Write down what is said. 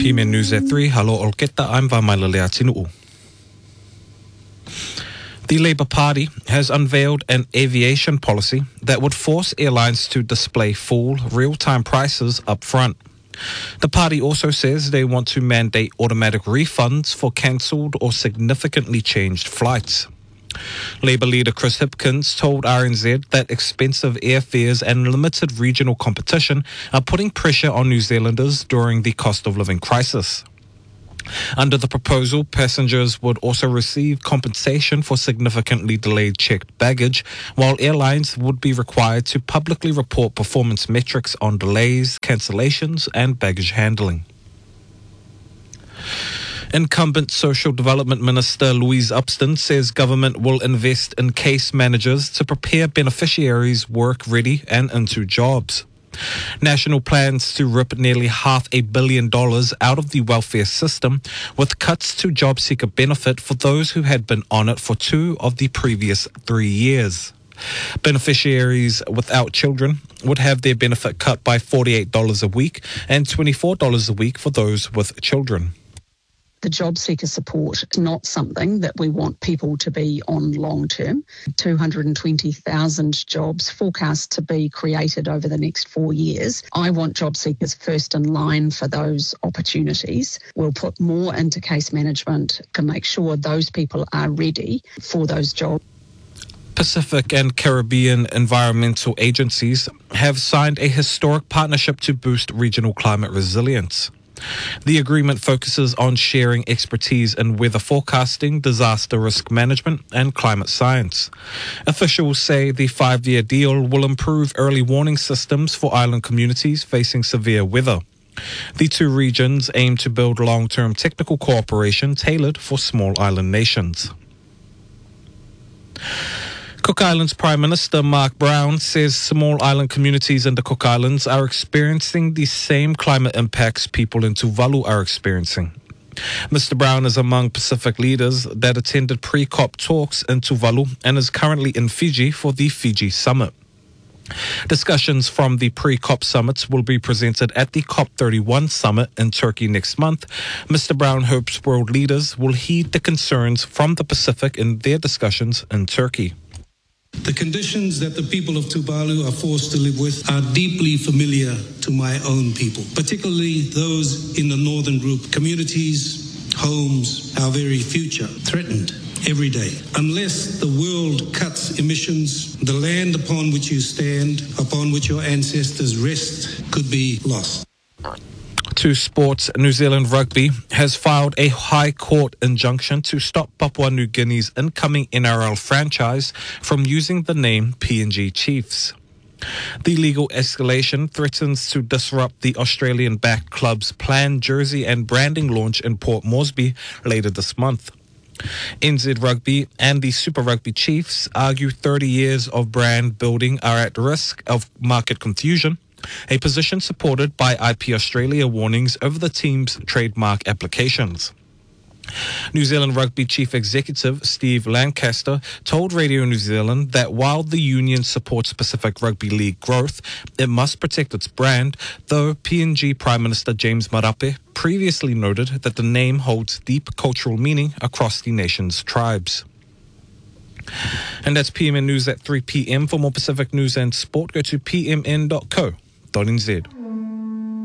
PMN News at 3, halo olketa, I'm Vamailale Atinu'u. The Labour Party has unveiled an aviation policy that would force airlines to display full, real-time prices up front. The party also says they want to mandate automatic refunds for cancelled or significantly changed flights. Labour leader Chris Hipkins told RNZ that expensive airfares and limited regional competition are putting pressure on New Zealanders during the cost of living crisis. Under the proposal, passengers would also receive compensation for significantly delayed checked baggage, while airlines would be required to publicly report performance metrics on delays, cancellations, and baggage handling. Incumbent Social Development Minister Louise Upston says government will invest in case managers to prepare beneficiaries work ready and into jobs. National plans to rip nearly $500 million out of the welfare system, with cuts to job seeker benefit for those who had been on it for 2 of the previous 3 years. Beneficiaries without children would have their benefit cut by $48 a week and $24 a week for those with children. The job seeker support is not something that we want people to be on long term. 220,000 jobs forecast to be created over the next 4 years. I want job seekers first in line for those opportunities. We'll put more into case management to make sure those people are ready for those jobs. Pacific and Caribbean environmental agencies have signed a historic partnership to boost regional climate resilience. The agreement focuses on sharing expertise in weather forecasting, disaster risk management, and climate science. Officials say the 5-year deal will improve early warning systems for island communities facing severe weather. The 2 regions aim to build long-term technical cooperation tailored for small island nations. Cook Islands Prime Minister Mark Brown says small island communities in the Cook Islands are experiencing the same climate impacts people in Tuvalu are experiencing. Mr. Brown is among Pacific leaders that attended pre-COP talks in Tuvalu and is currently in Fiji for the Fiji Summit. Discussions from the pre-COP summits will be presented at the COP31 summit in Turkey next month. Mr. Brown hopes world leaders will heed the concerns from the Pacific in their discussions in Turkey. The conditions that the people of Tuvalu are forced to live with are deeply familiar to my own people, particularly those in the northern group. Communities, homes, our very future threatened every day. Unless the world cuts emissions, the land upon which you stand, upon which your ancestors rest, could be lost. To sports, New Zealand Rugby has filed a High Court injunction to stop Papua New Guinea's incoming NRL franchise from using the name PNG Chiefs. The legal escalation threatens to disrupt the Australian-backed club's planned jersey and branding launch in Port Moresby later this month. NZ Rugby and the Super Rugby Chiefs argue 30 years of brand building are at risk of market confusion, a position supported by IP Australia warnings over the team's trademark applications. New Zealand Rugby Chief Executive Steve Lancaster told Radio New Zealand that while the union supports Pacific Rugby League growth, it must protect its brand, though PNG Prime Minister James Marape previously noted that the name holds deep cultural meaning across the nation's tribes. And that's PMN News at 3 p.m. For more Pacific news and sport, go to pmn.co.nz.